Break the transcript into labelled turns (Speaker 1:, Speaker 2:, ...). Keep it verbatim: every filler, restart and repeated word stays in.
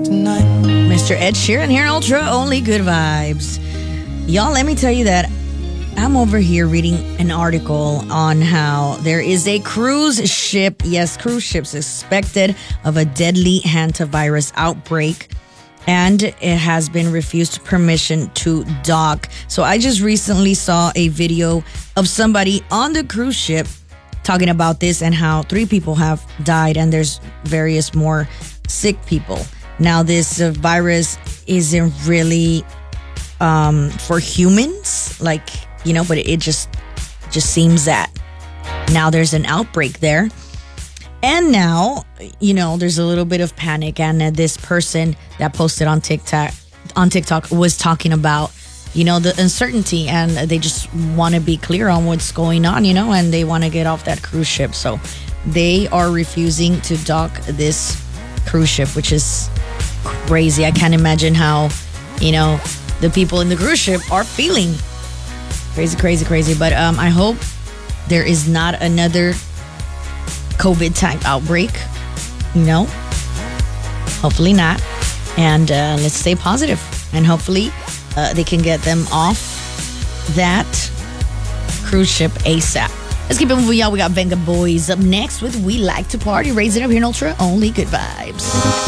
Speaker 1: tonight.
Speaker 2: Mister Ed Sheeran here in Ultra Only Good Vibes. Y'all, let me tell you that I'm over here reading an article on how there is a cruise ship, yes, cruise ships suspected of a deadly hantavirus outbreak, and it has been refused permission to dock. So I just recently saw a video of somebody on the cruise ship talking about this and how three people have died and there's various more sick people. Now, this uh, virus isn't really um, for humans, like, you know, but it just just seems that now there's an outbreak there. And now, you know, there's a little bit of panic. And uh, this person that posted on TikTok on TikTok was talking about, you know, the uncertainty, and they just want to be clear on what's going on, you know, and they want to get off that cruise ship. So they are refusing to dock this cruise ship, which is crazy. I can't imagine how, you know, the people in the cruise ship are feeling. Crazy, crazy, crazy. But um, I hope there is not another COVID type outbreak, you know, hopefully not. And uh, let's stay positive, and hopefully uh, they can get them off that cruise ship ASAP. Let's keep it moving, y'all. We got Venga Boys up next with We Like to Party. Raise it up here in Ultra Only Good Vibes.